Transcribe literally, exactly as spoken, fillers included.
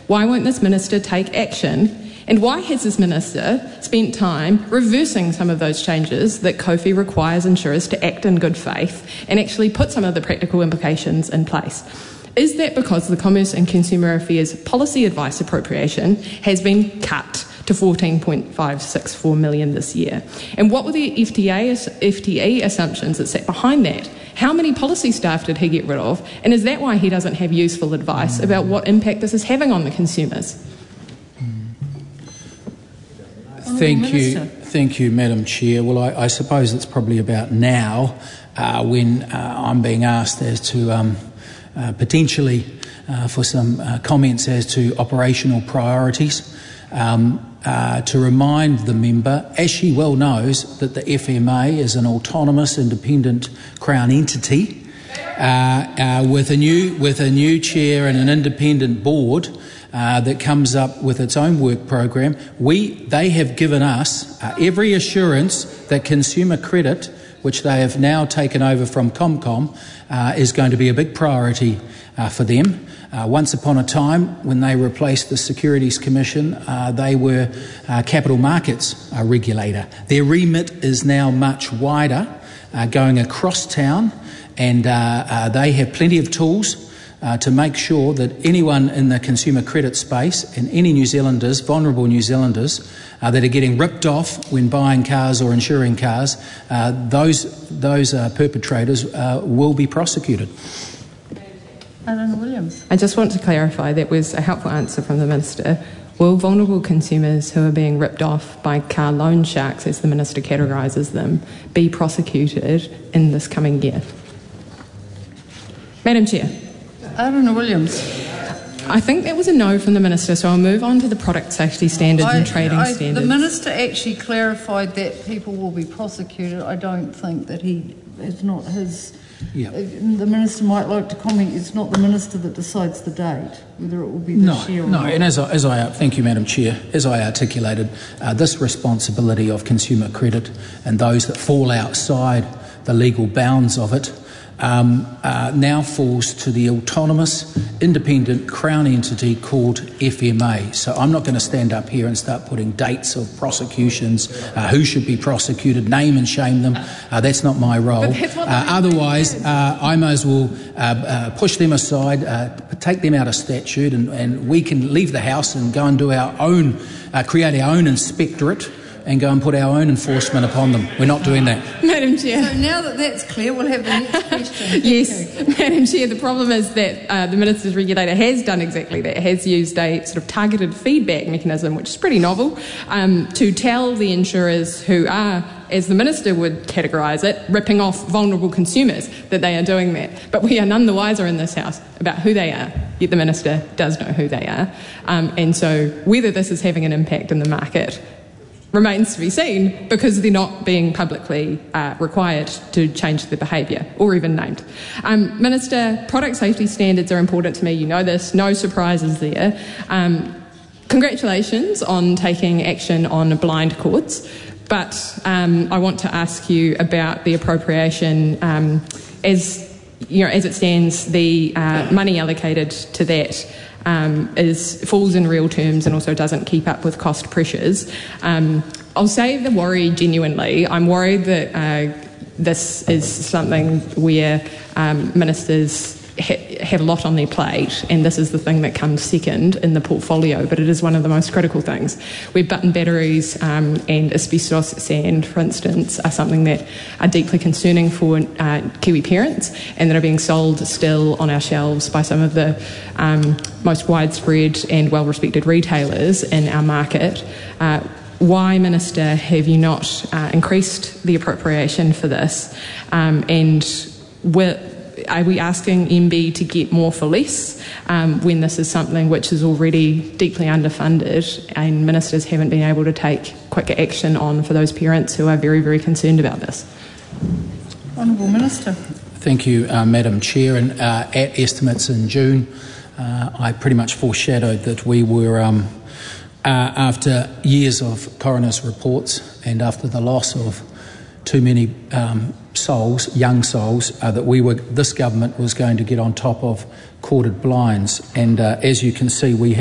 Why won't this minister take action? And why has this minister spent time reversing some of those changes that COFI requires insurers to act in good faith and actually put some of the practical implications in place? Is that because the Commerce and Consumer Affairs policy advice appropriation has been cut to fourteen point five six four million dollars this year? And what were the F T A, F T E assumptions that sat behind that? How many policy staff did he get rid of? And is that why he doesn't have useful advice about what impact this is having on the consumers? Thank you, thank you, Madam Chair. Well, I, I suppose it's probably about now uh, when uh, I'm being asked as to um, uh, potentially uh, for some uh, comments as to operational priorities. Um, uh, to remind the member, as she well knows, that the F M A is an autonomous, independent Crown entity uh, uh, with a new with a new chair and an independent board. Uh, that comes up with its own work program. We, they have given us uh, every assurance that consumer credit, which they have now taken over from ComCom, uh, is going to be a big priority uh, for them. Uh, once upon a time, when they replaced the Securities Commission, uh, they were uh, capital markets uh, regulator. Their remit is now much wider, uh, going across town, and uh, uh, they have plenty of tools Uh, to make sure that anyone in the consumer credit space and any New Zealanders, vulnerable New Zealanders, uh, that are getting ripped off when buying cars or insuring cars, uh, those those uh, perpetrators uh, will be prosecuted. Alan Williams. I just want to clarify that was a helpful answer from the Minister. Will vulnerable consumers who are being ripped off by car loan sharks, as the Minister categorises them, be prosecuted in this coming year? Madam Chair. Aaron Williams. I think that was a no from the Minister, so I'll move on to the product safety standards I, and trading I, standards. The Minister actually clarified that people will be prosecuted. I don't think that he is not his... Yeah. The Minister might like to comment, it's not the Minister that decides the date, whether it will be this no, year or no, not. and as I, as I, thank you, Madam Chair, as I articulated, uh, this responsibility of consumer credit and those that fall outside the legal bounds of it Um, uh, now falls to the autonomous, independent Crown entity called F M A. So I'm not going to stand up here and start putting dates of prosecutions, uh, who should be prosecuted, name and shame them. Uh, that's not my role. Uh, otherwise, uh, I may as well uh, uh, push them aside, uh, take them out of statute, and, and we can leave the House and go and do our own, uh, create our own inspectorate and go and put our own enforcement upon them. We're not doing that. Madam Chair. So now that that's clear, we'll have the next question. Yes, Madam Chair, the problem is that uh, the Minister's regulator has done exactly that, has used a sort of targeted feedback mechanism, which is pretty novel, um, to tell the insurers who are, as the Minister would categorise it, ripping off vulnerable consumers, that they are doing that. But we are none the wiser in this House about who they are, yet the Minister does know who they are. Um, and so whether this is having an impact in the market remains to be seen, because they're not being publicly uh, required to change their behaviour or even named. Um, Minister, product safety standards are important to me. You know this. No surprises there. Um, congratulations on taking action on blind cords, but um, I want to ask you about the appropriation um, as you know, as it stands. The uh, money allocated to that Um, is falls in real terms and also doesn't keep up with cost pressures. Um, I'll say the worry genuinely. I'm worried that uh, this is something where um, ministers ha- have a lot on their plate, and this is the thing that comes second in the portfolio, but it is one of the most critical things. Where button batteries um, and asbestos sand, for instance, are something that are deeply concerning for uh, Kiwi parents and that are being sold still on our shelves by some of the um, most widespread and well-respected retailers in our market. Uh, why, Minister, have you not uh, increased the appropriation for this? Um, and will, are we asking M B to get more for less um, when this is something which is already deeply underfunded and ministers haven't been able to take quicker action on for those parents who are very, very concerned about this? Honourable Minister. Thank you, uh, Madam Chair. And uh, at estimates in June, Uh, I pretty much foreshadowed that we were, um, uh, after years of coroner's reports and after the loss of too many um, souls, young souls, uh, that we were, this government was going to get on top of corded blinds. And uh, as you can see, we